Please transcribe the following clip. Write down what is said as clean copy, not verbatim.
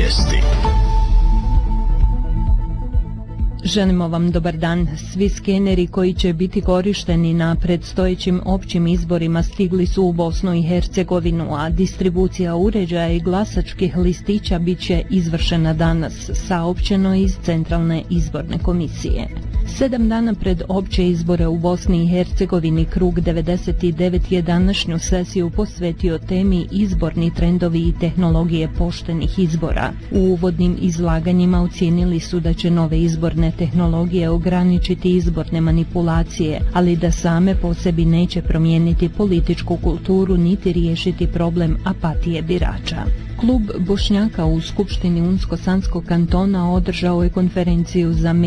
Vijesti. Želimo vam dobar dan. Svi skeneri koji će biti korišteni na predstojećim općim izborima stigli su u Bosnu i Hercegovinu, a distribucija uređaja i glasačkih listića bit će izvršena danas, saopćeno iz Centralne izborne komisije. 7 dana pred opće izbore u Bosni i Hercegovini krug 99 je današnju sesiju posvetio temi izborni trendovi i tehnologije poštenih izbora. U uvodnim izlaganjima ocijenili su da će nove izborne tehnologije ograničiti izborne manipulacije, ali da same po sebi neće promijeniti političku kulturu niti riješiti problem apatije birača. Klub Bošnjaka u Skupštini Unsko-Sanskog kantona održao je konferenciju za